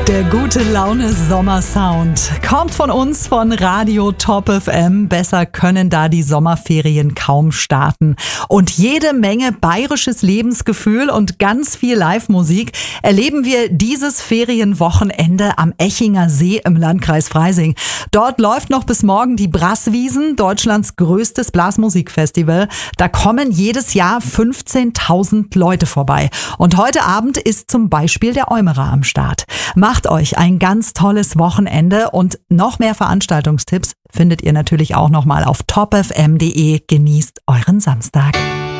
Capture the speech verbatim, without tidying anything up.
Der gute Laune Sommersound kommt von uns von Radio Top F M. Besser können da die Sommerferien kaum starten. Und jede Menge bayerisches Lebensgefühl und ganz viel Live-Musik erleben wir dieses Ferienwochenende am Echinger See im Landkreis Freising. Dort läuft noch bis morgen die Brasswiesen, Deutschlands größtes Blasmusikfestival. Da kommen jedes Jahr fünfzehntausend Leute vorbei. Und heute Abend ist zum Beispiel der Eumerer am Start. Macht euch ein ganz tolles Wochenende und noch mehr Veranstaltungstipps findet ihr natürlich auch nochmal auf top f m punkt d e. Genießt euren Samstag.